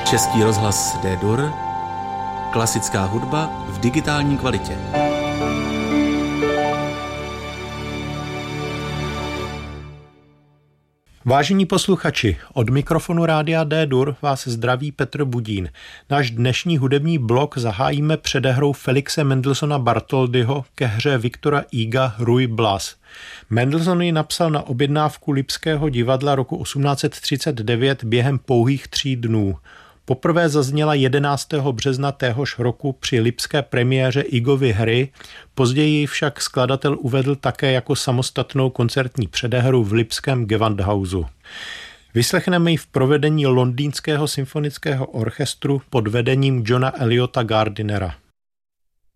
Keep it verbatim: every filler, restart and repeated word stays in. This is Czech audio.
Český rozhlas D-Dur, klasická hudba v digitální kvalitě. Vážení posluchači, od mikrofonu rádia D-Dur vás zdraví Petr Budín. Náš dnešní hudební blok zahájíme předehrou Felixe Mendelssohna Bartholdyho ke hře Viktora Huga Ruy Blas. Mendelssohn ji napsal na objednávku Lipského divadla roku osmnáct set třicet devět během pouhých tří dnů. Poprvé zazněla jedenáctého března téhož roku při lipské premiéře Hugovy hry, později však skladatel uvedl také jako samostatnou koncertní předehru v lipském Gewandhausu. Vyslechneme ji v provedení Londýnského symfonického orchestru pod vedením Johna Eliota Gardinera.